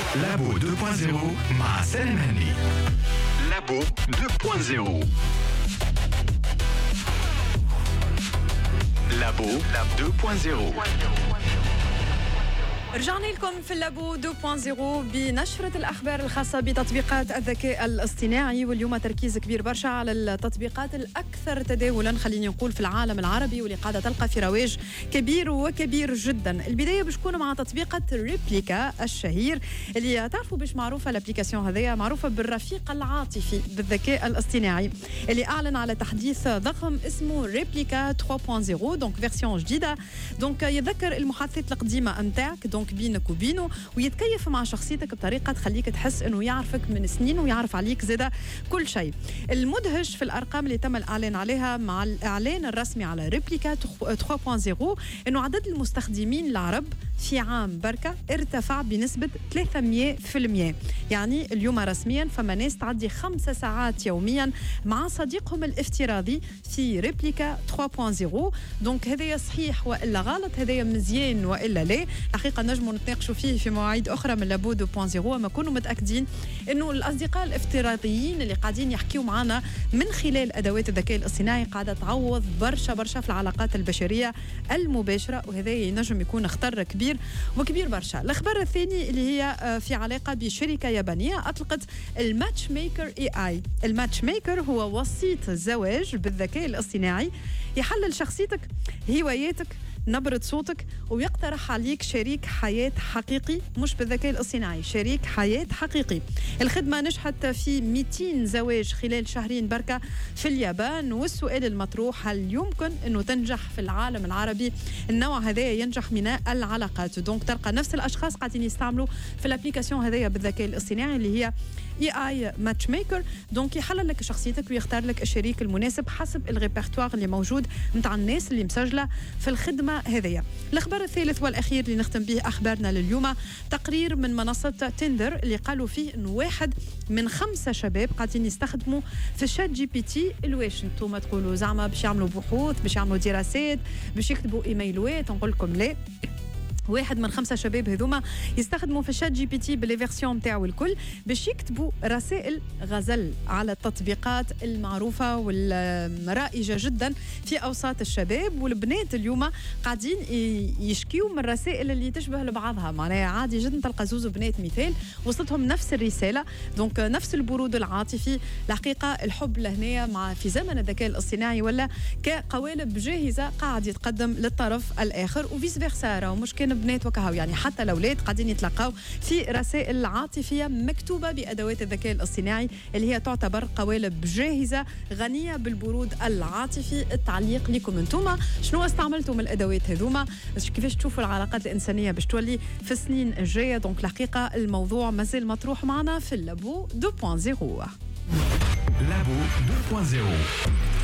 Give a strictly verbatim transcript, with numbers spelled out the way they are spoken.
لابو deux point zéro مع سالم هني. لابو deux point zéro. لابو deux point zéro. رجعنا لكم في اللابو deux point zéro بنشرة الأخبار الخاصة بتطبيقات الذكاء الاصطناعي، واليوم تركيز كبير برشا على التطبيقات الأكثر تداولا خليني نقول في العالم العربي، واللي قاعدة تلقى في رواج كبير وكبير جدا. البداية بشكون مع تطبيقة ريبليكا الشهير، اللي تعرفوا باش معروفة الابليكاسيون هذيا معروفة بالرفيق العاطفي بالذكاء الاصطناعي، اللي أعلن على تحديث ضخم اسمه ريبليكا trois point zéro، دونك فيرسيون جديدة. دونك يتذكر المحادثات القديمة نتاعك دونك بينك وبينه، ويتكيف مع شخصيتك بطريقة تخليك تحس أنه يعرفك من سنين ويعرف عليك زادة كل شيء. المدهش في الأرقام اللي تم الإعلان عليها مع الإعلان الرسمي على ريبليكا trois point zéro أنه عدد المستخدمين العرب في عام بركة ارتفع بنسبة ثلاثمية بالمية. يعني اليوم رسميا فما ناس تعدي خمسة ساعات يوميا مع صديقهم الافتراضي في ريبليكا trois point zéro. دونك هذا صحيح وإلا غلط، هذا مزيان وإلا لا، حقيقة نجموا نتناقشوا فيه في مواعيد أخرى من لابو deux point zéro، أما كونوا متأكدين أنه الأصدقاء الافتراضيين اللي قاعدين يحكيوا معنا من خلال أدوات الذكاء الاصطناعي قاعدة تعوض برشا برشا في العلاقات البشرية المباشرة، وهذا ينجم يكون خطر كبير وكبير برشا. الأخبار الثاني اللي هي في علاقة بشركة يابانية أطلقت الماتش ميكر اي اي. الماتش ميكر هو وسيط الزواج بالذكاء الاصطناعي، يحلل شخصيتك، هواياتك، نبرة صوتك، ويقترح عليك شريك حياة حقيقي، مش بالذكاء الاصطناعي، شريك حياة حقيقي. الخدمة نجحت في مئتين زواج خلال شهرين بركة في اليابان، والسؤال المطروح: هل يمكن أنه تنجح في العالم العربي النوع هذا ينجح من العلاقات؟ دونك تلقى نفس الأشخاص قاعدين يستعملوا في الابليكاسيون هذايا بالذكاء الاصطناعي اللي هي اي اي ماتش ميكر. دونك يحلل لك شخصيتك ويختار لك الشريك المناسب حسب الريبرتوار اللي موجود نتاع الناس اللي مسجله في الخدمه هذيا. الاخبار الثالث والاخير اللي نختم به اخبارنا لليوم، تقرير من منصه تندر اللي قالوا فيه انه واحد من خمسه شباب قاعدين يستخدموا في الشات جي بي تي. الواش انتم تقولوا زعما باش يعملوا بحوث، باش يعملوا دراسات، باش يكتبوا ايميلوات؟ نقول لكم لا، واحد من خمسة شباب هذوما يستخدموا في الشات جي بي تي باللي فيرسيون نتاعو الكل باش يكتبوا رسائل غزل على التطبيقات المعروفة والرائجة جدا في أوساط الشباب والبنات. اليوم قاعدين يشكيوا من الرسائل اللي تشبه لبعضها، معناها عادي جدا تلقى زوز بنات مثال وصلتهم نفس الرسالة، دونك نفس البرود العاطفي. الحقيقة الحب لهنا مع في زمن الذكاء الاصطناعي ولا كقوالب جاهزة قاعد يتقدم للطرف الآخر، وفيس فيرسا، ومش كان بنات وكهو، يعني حتى الأولاد قاعدين يتلقاو في رسائل عاطفية مكتوبة بأدوات الذكاء الاصطناعي اللي هي تعتبر قوالب جاهزة غنية بالبرود العاطفي. التعليق لكم انتم، شنو استعملتوا من الأدوات هذوما؟ كيفاش تشوفوا العلاقات الإنسانية باش تولي في السنين الجاية؟ دونك الحقيقة الموضوع مازال مطروح معنا في اللابو deux point zéro. لابو deux point zéro.